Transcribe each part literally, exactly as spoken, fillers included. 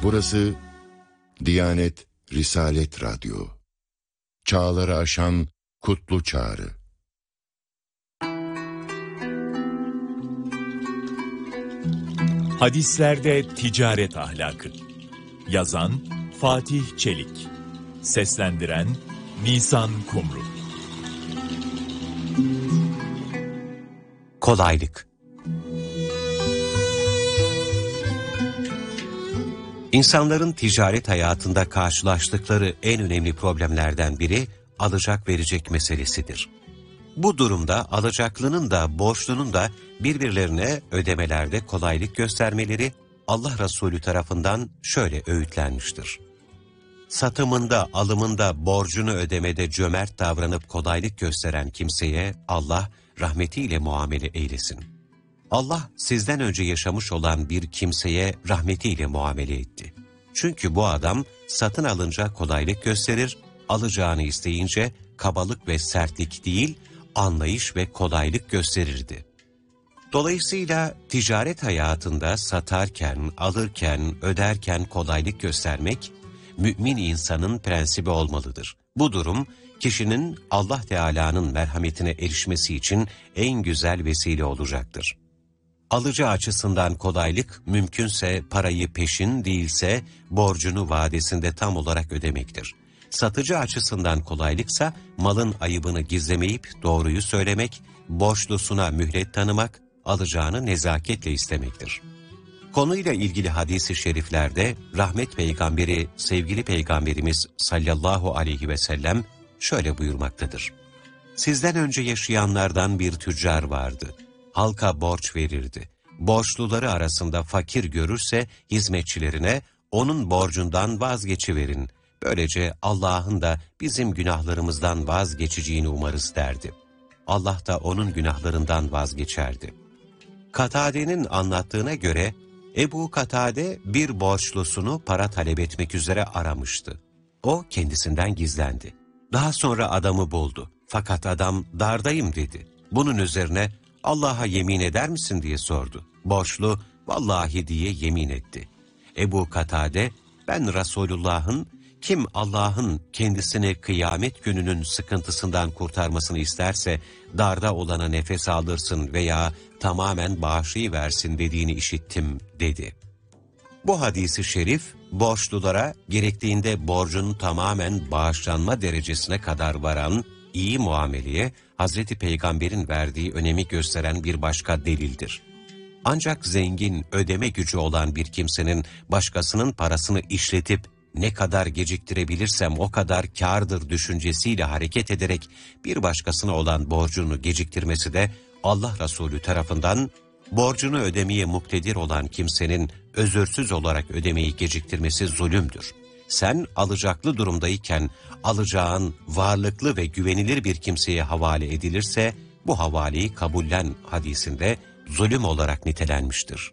Burası Diyanet Risalet Radyo. Çağları aşan kutlu çağrı. Hadislerde ticaret ahlakı. Yazan Fatih Çelik. Seslendiren Nisan Kumru. Kolaylık. İnsanların ticaret hayatında karşılaştıkları en önemli problemlerden biri alacak verecek meselesidir. Bu durumda alacaklının da borçlunun da birbirlerine ödemelerde kolaylık göstermeleri Allah Resulü tarafından şöyle öğütlenmiştir. Satımında, alımında, borcunu ödemede cömert davranıp kolaylık gösteren kimseye Allah rahmetiyle muamele eylesin. Allah sizden önce yaşamış olan bir kimseye rahmetiyle muamele etti. Çünkü bu adam satın alınca kolaylık gösterir, alacağını isteyince kabalık ve sertlik değil, anlayış ve kolaylık gösterirdi. Dolayısıyla ticaret hayatında satarken, alırken, öderken kolaylık göstermek, mümin insanın prensibi olmalıdır. Bu durum, kişinin Allah Teala'nın merhametine erişmesi için en güzel vesile olacaktır. Alıcı açısından kolaylık, mümkünse parayı peşin değilse borcunu vadesinde tam olarak ödemektir. Satıcı açısından kolaylıksa malın ayıbını gizlemeyip doğruyu söylemek, borçlusuna mühlet tanımak, alacağını nezaketle istemektir. Konuyla ilgili hadis-i şeriflerde rahmet peygamberi sevgili peygamberimiz sallallahu aleyhi ve sellem şöyle buyurmaktadır. Sizden önce yaşayanlardan bir tüccar vardı. Halka borç verirdi. Borçluları arasında fakir görürse hizmetçilerine onun borcundan vazgeçiverin. Böylece Allah'ın da bizim günahlarımızdan vazgeçeceğini umarız derdi. Allah da onun günahlarından vazgeçerdi. Katade'nin anlattığına göre Ebu Katade bir borçlusunu para talep etmek üzere aramıştı. O kendisinden gizlendi. Daha sonra adamı buldu. Fakat adam dardayım dedi. Bunun üzerine Allah'a yemin eder misin diye sordu. Borçlu vallahi diye yemin etti. Ebu Katade ben Resulullah'ın kim Allah'ın kendisini kıyamet gününün sıkıntısından kurtarmasını isterse darda olana nefes aldırsın veya tamamen bağışlayıversin dediğini işittim dedi. Bu hadisi şerif borçlulara gerektiğinde borcun tamamen bağışlanma derecesine kadar varan iyi muameleye Hazreti Peygamber'in verdiği önemi gösteren bir başka delildir. Ancak zengin, ödeme gücü olan bir kimsenin başkasının parasını işletip ne kadar geciktirebilirsem o kadar kârdır düşüncesiyle hareket ederek bir başkasına olan borcunu geciktirmesi de Allah Resulü tarafından borcunu ödemeye muktedir olan kimsenin özürsüz olarak ödemeyi geciktirmesi zulümdür. Sen alacaklı durumdayken alacağın varlıklı ve güvenilir bir kimseye havale edilirse bu havaleyi kabullen hadisinde zulüm olarak nitelenmiştir.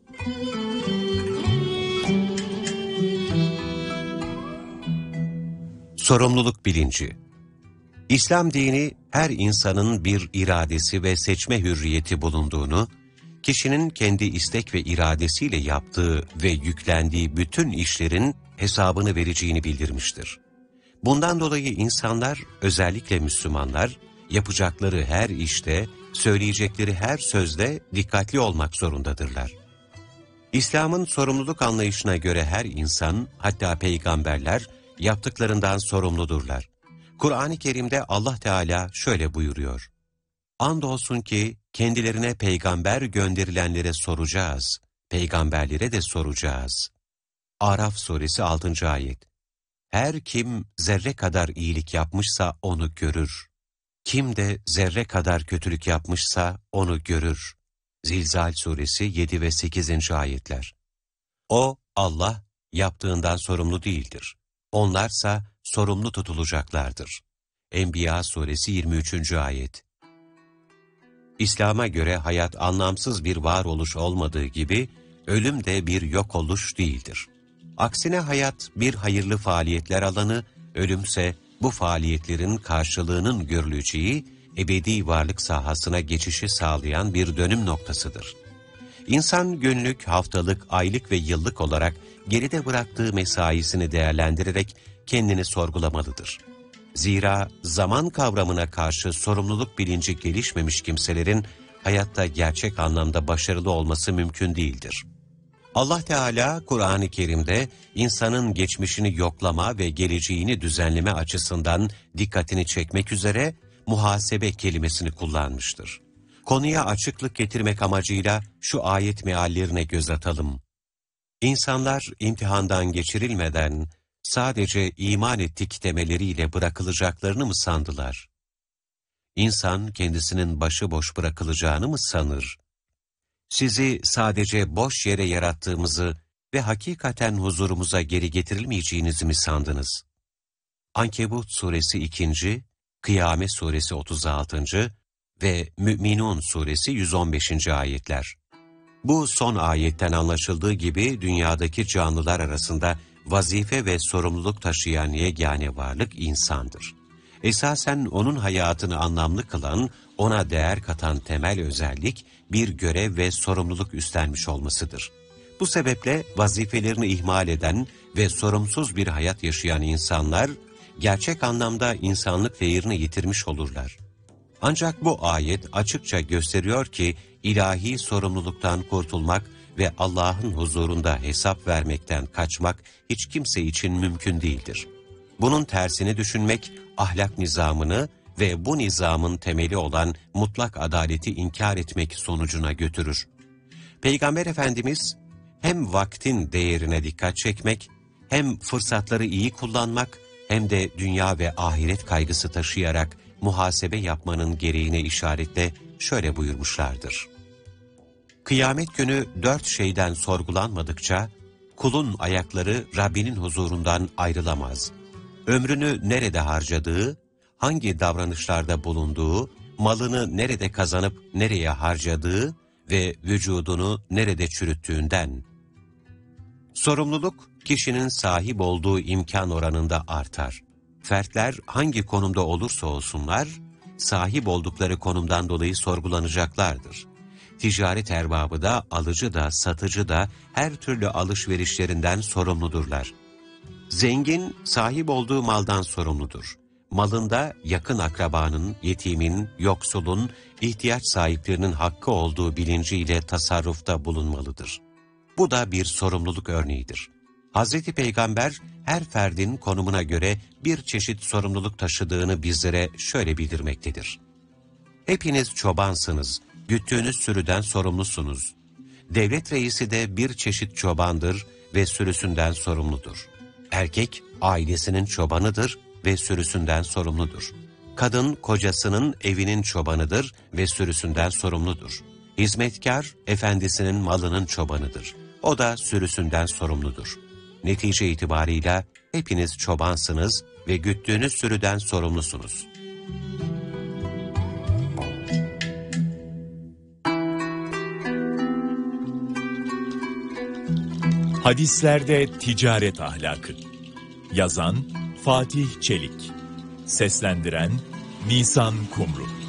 Sorumluluk bilinci. İslam dini her insanın bir iradesi ve seçme hürriyeti bulunduğunu, kişinin kendi istek ve iradesiyle yaptığı ve yüklendiği bütün işlerin hesabını vereceğini bildirmiştir. Bundan dolayı insanlar, özellikle Müslümanlar, yapacakları her işte, söyleyecekleri her sözde dikkatli olmak zorundadırlar. İslam'ın sorumluluk anlayışına göre her insan, hatta peygamberler, yaptıklarından sorumludurlar. Kur'an-ı Kerim'de Allah Teala şöyle buyuruyor. Andolsun ki kendilerine peygamber gönderilenlere soracağız, peygamberlere de soracağız. Araf suresi altıncı ayet. Her kim zerre kadar iyilik yapmışsa onu görür. Kim de zerre kadar kötülük yapmışsa onu görür. Zilzal suresi yedi ve sekizinci ayetler. O, Allah, yaptığından sorumlu değildir. Onlarsa sorumlu tutulacaklardır. Enbiya suresi yirmi üçüncü ayet. İslam'a göre hayat anlamsız bir varoluş olmadığı gibi, ölüm de bir yok oluş değildir. Aksine hayat bir hayırlı faaliyetler alanı, ölümse bu faaliyetlerin karşılığının görüleceği ebedi varlık sahasına geçişi sağlayan bir dönüm noktasıdır. İnsan günlük, haftalık, aylık ve yıllık olarak geride bıraktığı mesaisini değerlendirerek kendini sorgulamalıdır. Zira zaman kavramına karşı sorumluluk bilinci gelişmemiş kimselerin hayatta gerçek anlamda başarılı olması mümkün değildir. Allah Teala Kur'an-ı Kerim'de insanın geçmişini yoklama ve geleceğini düzenleme açısından dikkatini çekmek üzere muhasebe kelimesini kullanmıştır. Konuya açıklık getirmek amacıyla şu ayet meallerine göz atalım. İnsanlar imtihandan geçirilmeden sadece iman ettik demeleriyle bırakılacaklarını mı sandılar? İnsan kendisinin başıboş bırakılacağını mı sanır? Sizi sadece boş yere yarattığımızı ve hakikaten huzurumuza geri getirilmeyeceğinizi mi sandınız? Ankebut suresi ikinci, Kıyamet suresi otuz altıncı ve Mü'minun suresi yüz on beşinci ayetler. Bu son ayetten anlaşıldığı gibi dünyadaki canlılar arasında vazife ve sorumluluk taşıyan yegane varlık insandır. Esasen onun hayatını anlamlı kılan, ona değer katan temel özellik bir görev ve sorumluluk üstlenmiş olmasıdır. Bu sebeple vazifelerini ihmal eden ve sorumsuz bir hayat yaşayan insanlar, gerçek anlamda insanlık değerini yitirmiş olurlar. Ancak bu ayet açıkça gösteriyor ki, ilahi sorumluluktan kurtulmak ve Allah'ın huzurunda hesap vermekten kaçmak hiç kimse için mümkün değildir. Bunun tersini düşünmek, ahlak nizamını ve bu nizamın temeli olan mutlak adaleti inkar etmek sonucuna götürür. Peygamber Efendimiz, hem vaktin değerine dikkat çekmek, hem fırsatları iyi kullanmak, hem de dünya ve ahiret kaygısı taşıyarak muhasebe yapmanın gereğine işaretle şöyle buyurmuşlardır. Kıyamet günü dört şeyden sorgulanmadıkça, kulun ayakları Rabbinin huzurundan ayrılamaz. Ömrünü nerede harcadığı, hangi davranışlarda bulunduğu, malını nerede kazanıp nereye harcadığı ve vücudunu nerede çürüttüğünden. Sorumluluk, kişinin sahip olduğu imkan oranında artar. Fertler hangi konumda olursa olsunlar, sahip oldukları konumdan dolayı sorgulanacaklardır. Ticaret erbabı da, alıcı da, satıcı da her türlü alışverişlerinden sorumludurlar. Zengin, sahip olduğu maldan sorumludur. Malında yakın akrabanın, yetimin, yoksulun, ihtiyaç sahiplerinin hakkı olduğu bilinciyle tasarrufta bulunmalıdır. Bu da bir sorumluluk örneğidir. Hazreti Peygamber, her ferdin konumuna göre bir çeşit sorumluluk taşıdığını bizlere şöyle bildirmektedir. Hepiniz çobansınız, güttüğünüz sürüden sorumlusunuz. Devlet reisi de bir çeşit çobandır ve sürüsünden sorumludur. Erkek, ailesinin çobanıdır ve sürüsünden sorumludur. Kadın, kocasının evinin çobanıdır ve sürüsünden sorumludur. Hizmetkar, efendisinin malının çobanıdır. O da sürüsünden sorumludur. Netice itibarıyla hepiniz çobansınız ve güttüğünüz sürüden sorumlusunuz. Hadislerde ticaret ahlakı. Yazan Fatih Çelik. Seslendiren Nisan Kumru.